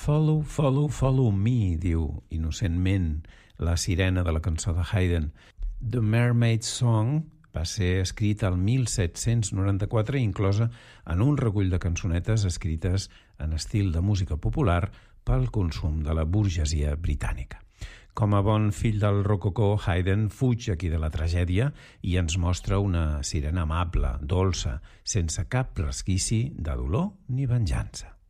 Follow, follow, follow me, diu innocentment la sirena de la cançó de Haydn. The Mermaid's Song va ser escrita el 1794 i inclosa en un recull de cançonetes escrites en estil de música popular pel consum de la burgesia britànica. Com a bon fill del rococó, Haydn fuig aquí de la tragèdia i ens mostra una sirena amable, dolça, sense cap resquici de dolor ni venjança.